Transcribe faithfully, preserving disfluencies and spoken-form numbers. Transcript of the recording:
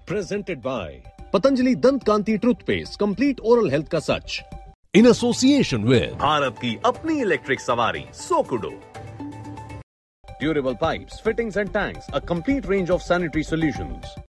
Presented by Patanjali Dant Kanti Toothpaste, complete oral health ka sach. In association with Bharat की अपनी electric सवारी सोकुडो. Durable pipes, fittings and tanks, a complete range of sanitary solutions.